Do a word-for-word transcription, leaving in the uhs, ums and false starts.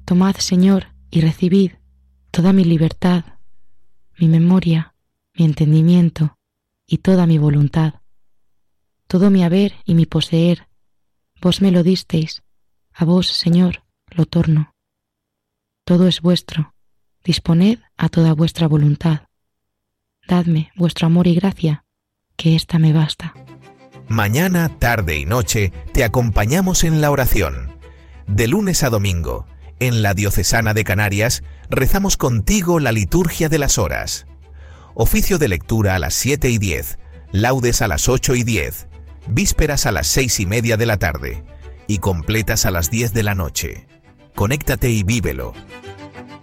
Tomad, Señor, y recibid toda mi libertad, mi memoria, mi entendimiento y toda mi voluntad. Todo mi haber y mi poseer, vos me lo disteis, a vos, Señor, lo torno. Todo es vuestro, disponed a toda vuestra voluntad. Dadme vuestro amor y gracia, que ésta me basta. Mañana, tarde y noche te acompañamos en la oración. De lunes a domingo, en la Diocesana de Canarias, rezamos contigo la liturgia de las horas. Oficio de lectura a las siete y diez, laudes a las ocho y diez, vísperas a las seis y media de la tarde y completas a las diez de la noche. Conéctate y vívelo.